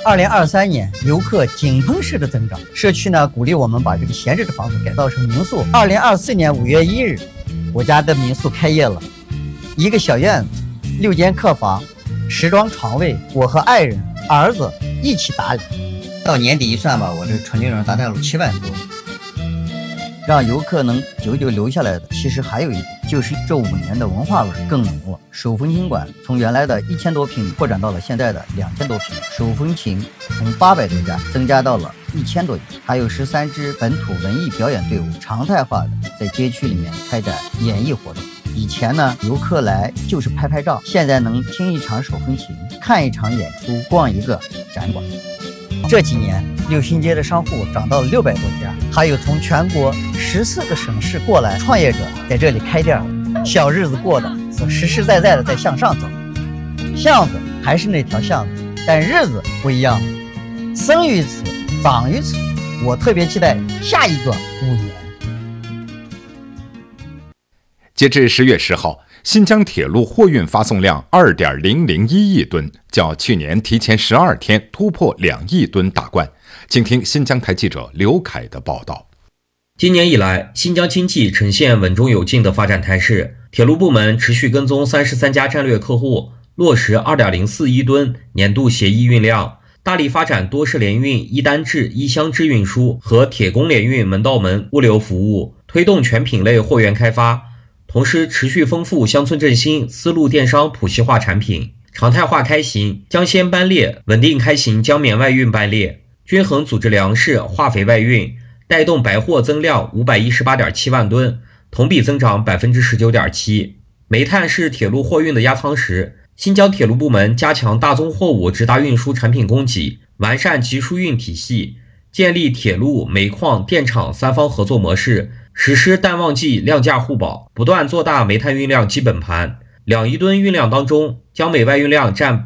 2023年游客井喷式的增长，社区呢鼓励我们把这个闲置的房子改造成民宿。2024年5月1日，我家的民宿开业了，一个小院子，6间客房，10张床位，我和爱人、儿子一起打理。到年底一算吧，我这纯利润达到了7万多。让游客能久久留下来的，其实还有一点，就是这5年的文化味更浓了。手风琴馆从原来的1000多平扩展到了现在的2000多平，手风琴从800多家增加到了1000多家，还有13支本土文艺表演队伍常态化的在街区里面开展演艺活动。以前呢，游客来就是拍拍照，现在能听一场手风琴，看一场演出，逛一个展馆。这几年六新街的商户涨到了600多家，还有从全国14个省市过来创业者在这里开店，小日子过得是实实在在的在向上走。巷子还是那条巷子，但日子不一样了。生于此，长于此，我特别期待下一个5年。 截至10月10号，新疆铁路货运发送量 2.001 亿吨，较去年提前12天突破2亿吨大关。请听新疆台记者刘凯的报道。 今年以来，新疆经济呈现稳中有进的发展态势，铁路部门持续跟踪33家战略客户，落实 2.04 亿吨年度协议运量，大力发展多式联运、一单制、一箱制运输和铁公联运门到门物流服务，推动全品类货源开发。同时持续丰富乡村振兴、丝路电商普及化产品，常态化开行江鲜班列，稳定开行江缅外运班列，均衡组织粮食、化肥外运，带动白货增量 518.7 万吨，同比增长 19.7%。煤炭是铁路货运的压舱石，新疆铁路部门加强大宗货物直达运输产品供给，完善集输运体系，建立铁路、煤矿、电厂3方合作模式，实施淡旺季量价互保，不断做大煤炭运量基本盘。2亿吨运量当中，江美外运量占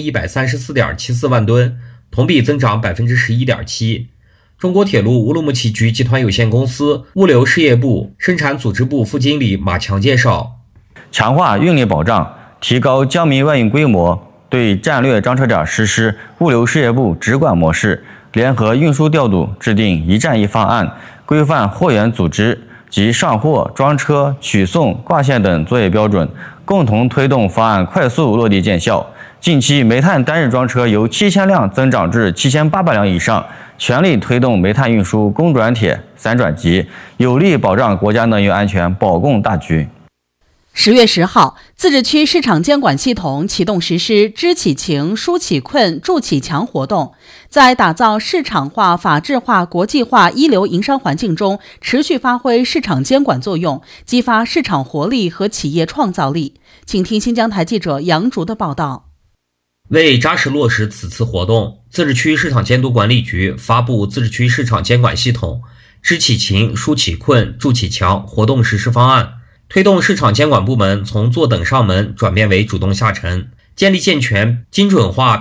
8134.74 万吨，同比增长 11.7%。中国铁路乌鲁木齐局集团有限公司物流事业部生产组织部副经理马强介绍， 强化运力保障，提高江民外运规模，对战略装车点实施物流事业部直管模式，联合运输调度制定一站一方案，规范货源组织及上货、装车、取送、挂线等作业标准，共同推动方案快速落地见效。近期煤炭单日装车由7000辆增长至7800辆以上，全力推动煤炭运输公转铁、散转集，有力保障国家能源安全，保供大局。 10月10号，自治区市场监管系统启动实施知起晴、疏起困、助起强活动，在打造市场化、法治化、国际化一流营商环境中，持续发挥市场监管作用，激发市场活力和企业创造力。请听新疆台记者杨竹的报道。 为扎实落实此次活动，自治区市场监督管理局发布自治区市场监管系统知起晴、疏起困、助起强活动实施方案，推动市场监管部门从坐等上门转变为主动下沉，建立健全、精准化